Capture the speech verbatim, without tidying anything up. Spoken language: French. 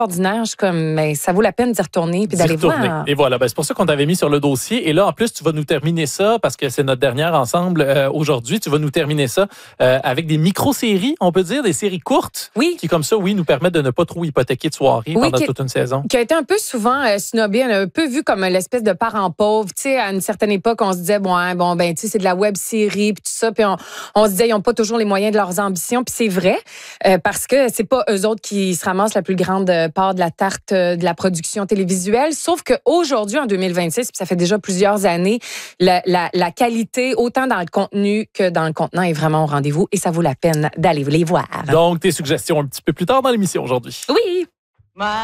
ordinaire. Je suis comme, mais ça vaut la peine d'y retourner puis d'aller voir. Et voilà, ben, c'est pour ça qu'on t'avait mis sur le dossier. Et là, en plus, tu vas nous terminer ça, parce que c'est notre dernière ensemble euh, aujourd'hui, tu vas nous terminer ça euh, avec des micro-séries, on peut dire, des séries courtes. Oui. Qui, comme ça, oui, nous permettent de ne pas trop hypothéquer de soirée oui, pendant qui, toute une saison. Qui a été un peu souvent euh, snobé, un peu vu comme l'espèce de parent pauvre. Tu sais, à une certaine époque, on se disait, bon, hein, bon ben, tu sais, c'est de la web-série, puis tout ça, puis on, on se disait, ils n'ont pas toujours les moyens de leurs ambitions, puis c'est vrai, euh, parce que c'est pas eux autres qui se ramassent la plus grande part de la tarte euh, de la production télévisuelle, sauf qu'aujourd'hui, en deux mille vingt-six, puis ça fait déjà plusieurs années, la, la, la qualité, autant dans le contenu que dans le contenant, est vraiment au rendez-vous, et ça vaut la peine d'aller les voir. Donc, tes suggestions un petit peu plus tard dans l'émission aujourd'hui. Oui!